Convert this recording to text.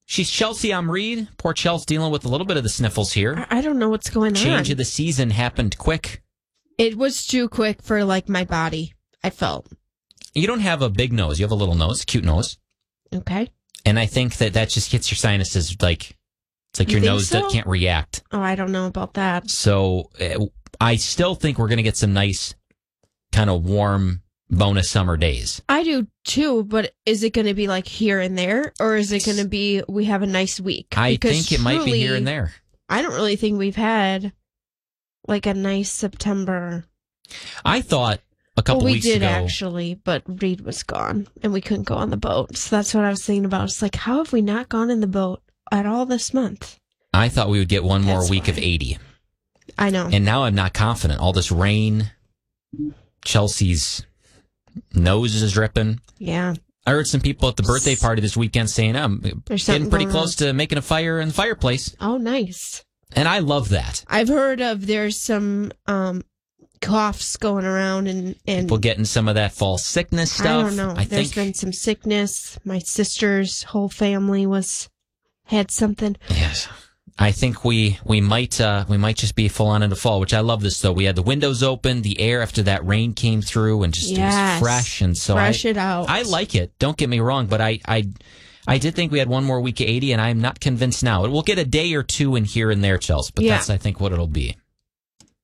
She's Chelsea Amreed. Poor Chelsea's dealing with a little bit of the sniffles here. I don't know what's going on. Change of the season happened quick. It was too quick for, my body, I felt. You don't have a big nose. You have a little nose, cute nose. Okay. And I think that just gets your sinuses, it's like your nose that can't react. Oh, I don't know about that. So I still think we're going to get some nice kind of warm bonus summer days. I do too, but is it going to be here and there, or is it going to be we have a nice week? I think it might be here and there. I don't really think we've had a nice September. I thought a couple weeks ago. We did actually, but Reed was gone and we couldn't go on the boat. So that's what I was thinking about. It's how have we not gone in the boat at all this month? I thought we would get one more week of 80. I know. And now I'm not confident. All this rain, Chelsea's nose is dripping. Yeah. I heard some people at the birthday party this weekend saying, I'm getting pretty close to making a fire in the fireplace. Oh, nice. And I love that. I've heard there's some coughs going around and people getting some of that fall sickness stuff. I don't know. There's been some sickness. My sister's whole family had something. Yes. I think we might just be full on into fall, which I love this though. We had the windows open, the air after that rain came through and just it was fresh, and so fresh it out. I like it. Don't get me wrong, but I did think we had one more week of 80, and I'm not convinced now. We'll get a day or two in here and there, Chelsea, but that's I think what it'll be.